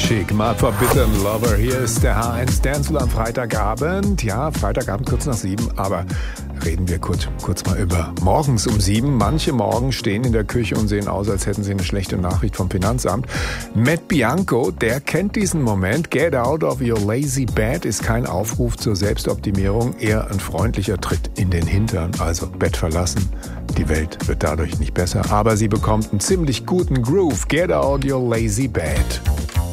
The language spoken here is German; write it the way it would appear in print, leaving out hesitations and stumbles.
Chic, Mad Forbidden Lover. Hier ist der H1 Dancehall am Freitagabend. Ja, Freitagabend kurz nach 7, aber reden wir kurz mal über morgens um 7. Manche morgen stehen in der Küche und sehen aus, als hätten sie eine schlechte Nachricht vom Finanzamt. Matt Bianco, der kennt diesen Moment. Get out of your lazy bed ist kein Aufruf zur Selbstoptimierung, eher ein freundlicher Tritt in den Hintern, also Bett verlassen. Die Welt wird dadurch nicht besser, aber sie bekommt einen ziemlich guten Groove. Get out your lazy bed.